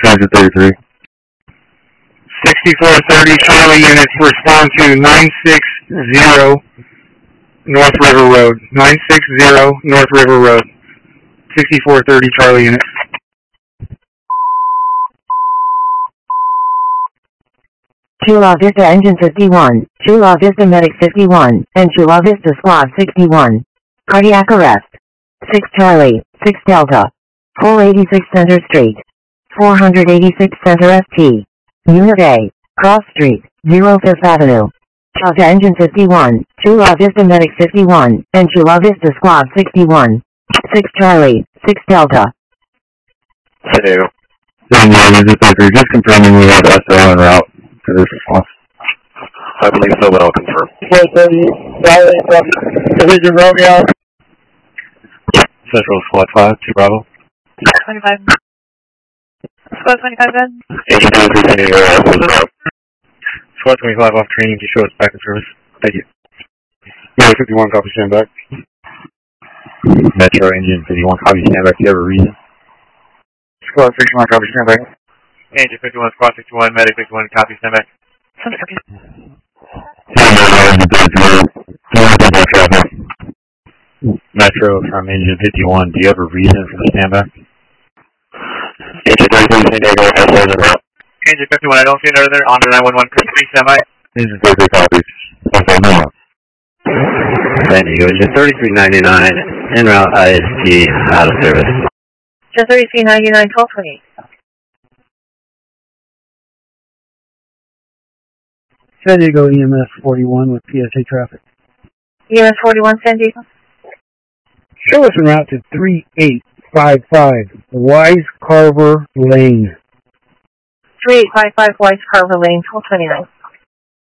Engine 33. 6430 Charlie units respond to 960 North River Road. 960 North River Road. 6430 Charlie units. Chula Vista Engine 51, Chula Vista Medic 51, and Chula Vista Squad 61. Cardiac arrest. 6 Charlie, 6 Delta. 486 Center Street. 486 Center ST. Unit A, Cross Street, 05th Avenue. Chula Engine 51, Chula Vista Medic 51, and Chula Vista Squad 61. 6 Charlie, 6 Delta. San Diego. Engine 33, just confirming we have SO en route for this response. I believe so, but I'll confirm. 430, Charlie from Division Romeo. Central Squad 5, 2 Bravo. 25. Squad 25, good. Agent 23, San Diego, Squad 25 off training to show us back in service. Thank you. Yeah, 51, copy, stand back. Metro Engine 51, copy, stand back. Do you have a reason? Squad 61, copy, stand back. Engine 51, Squad 61, Medic 51, copy, stand back. Metro from Engine 51, do you have a reason for the stand back? Agent 33, San Diego, SO en route. Engine 51, I don't see another there. On to 911, please stand by. Engine 33 copies. SO no. San Diego, Engine 3399, en route, IST, out of service. Just 3399, 1220. San Diego EMS 41 with PSA traffic. EMS 41, San Diego. Show us en route to 3855 Wise Carver Lane. 3855 Wise Carver Lane, 1229.